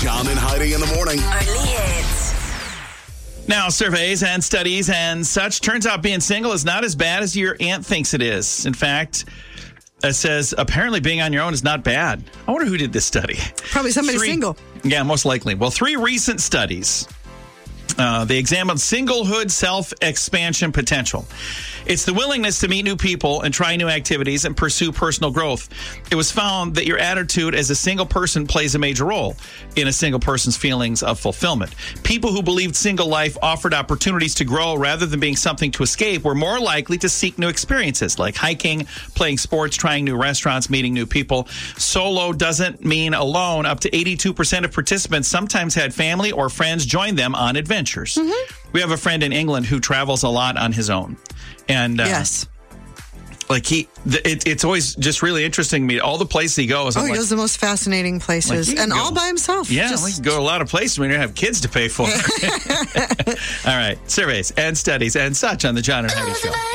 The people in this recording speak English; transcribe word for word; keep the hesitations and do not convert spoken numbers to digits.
John and Heidi in the morning. Only hits. Now, surveys and studies and such, turns out being single is not as bad as your aunt thinks it is. In fact, it says apparently being on your own is not bad. I wonder who did this study. Probably somebody Three- single. Yeah, most likely. Well, three recent studies. Uh, they examined singlehood self-expansion potential. It's the willingness to meet new people and try new activities and pursue personal growth. It was found that your attitude as a single person plays a major role in a single person's feelings of fulfillment. People who believed single life offered opportunities to grow rather than being something to escape were more likely to seek new experiences like hiking, playing sports, trying new restaurants, meeting new people. Solo doesn't mean alone. Up to eighty-two percent of participants sometimes had family or friends join them on adventures. Mm-hmm. We have a friend in England who travels a lot on his own. And uh, Yes. like he, it, it's always just really interesting to me. All the places he goes. Oh, I'm he like, goes to the most fascinating places. Like, he and can all go- by himself. yeah, Just- we can go a lot of places when you have kids to pay for. All right, surveys and studies and such on the John and Heidi Show.